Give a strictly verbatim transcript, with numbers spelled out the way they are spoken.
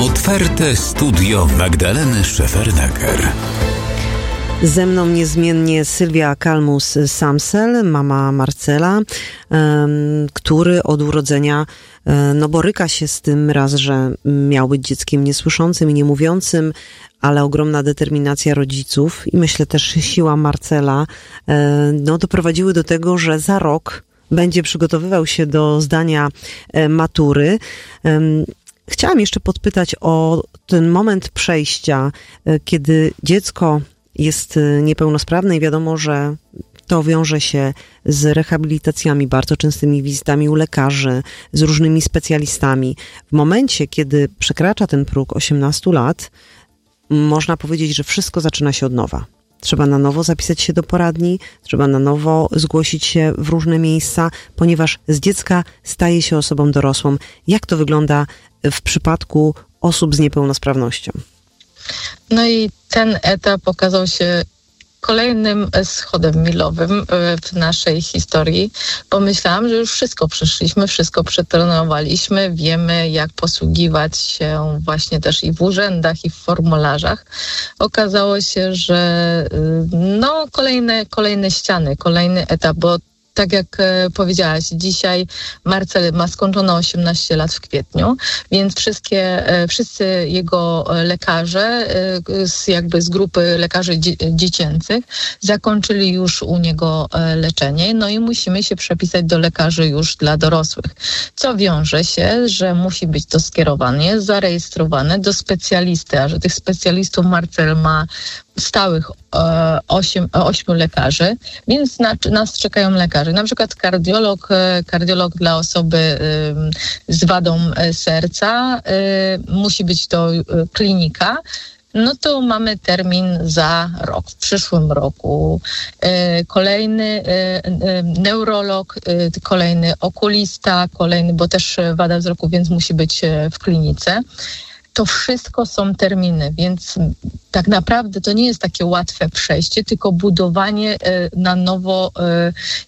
Otwarte studio Magdaleny Szefernaker. Ze mną niezmiennie Sylwia Kalmus-Samsel, mama Marcela, um, który od urodzenia um, no boryka się z tym raz, że miał być dzieckiem niesłyszącym i niemówiącym, ale ogromna determinacja rodziców i myślę też siła Marcela um, no, doprowadziły do tego, że za rok będzie przygotowywał się do zdania um, matury. Um, Chciałam jeszcze podpytać o ten moment przejścia, kiedy dziecko jest niepełnosprawne i wiadomo, że to wiąże się z rehabilitacjami, bardzo częstymi wizytami u lekarzy, z różnymi specjalistami. W momencie, kiedy przekracza ten próg osiemnastu lat, można powiedzieć, że wszystko zaczyna się od nowa. Trzeba na nowo zapisać się do poradni, trzeba na nowo zgłosić się w różne miejsca, ponieważ z dziecka staje się osobą dorosłą. Jak to wygląda w przypadku osób z niepełnosprawnością? No i ten etap okazał się kolejnym schodem milowym w naszej historii. Pomyślałam, że już wszystko przeszliśmy, wszystko przetrenowaliśmy, wiemy, jak posługiwać się właśnie też i w urzędach, i w formularzach. Okazało się, że no kolejne, kolejne ściany, kolejny etap, bo tak jak e, powiedziałaś, dzisiaj Marcel ma skończone osiemnaście lat w kwietniu, więc wszystkie, e, wszyscy jego lekarze e, z, jakby z grupy lekarzy dzie- dziecięcych zakończyli już u niego e, leczenie, no i musimy się przepisać do lekarzy już dla dorosłych, co wiąże się, że musi być to skierowane, jest zarejestrowane do specjalisty, a że tych specjalistów Marcel ma stałych e, osiem, ośmiu lekarzy, więc na, nas czekają lekarze. Na przykład kardiolog, kardiolog dla osoby e, z wadą serca, e, musi być to e, klinika. No to mamy termin za rok, w przyszłym roku. E, kolejny e, e, neurolog, e, kolejny okulista, kolejny, bo też wada wzroku, więc musi być w klinice. To wszystko są terminy, więc tak naprawdę to nie jest takie łatwe przejście, tylko budowanie na nowo